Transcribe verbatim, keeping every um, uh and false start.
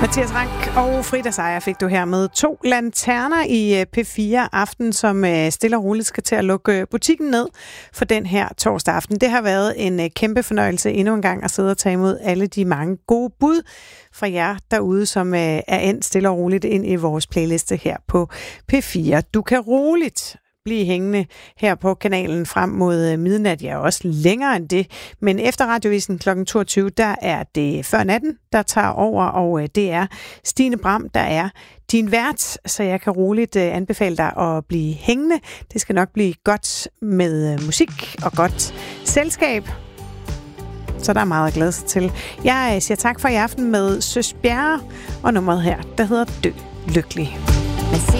Mathias Rank og Frida Seier fik du her med to lanterner i P fire Aften, som stille og roligt skal til at lukke butikken ned for den her torsdag aften. Det har været en kæmpe fornøjelse endnu en gang at sidde og tage imod alle de mange gode bud fra jer derude, som er endt stille og roligt ind i vores playliste her på P fire. Du kan roligt blive hængende her på kanalen frem mod midnat, ja også længere end det. Men efter Radiovisen klokken toogtyve, der er det før natten, der tager over, og det er Stine Bram, der er din vært, så jeg kan roligt anbefale dig at blive hængende. Det skal nok blive godt med musik og godt selskab. Så der er meget at glæde sig til. Jeg siger tak for i aften med Søs Bjerre, og nummeret her, der hedder Dø Lykkelig.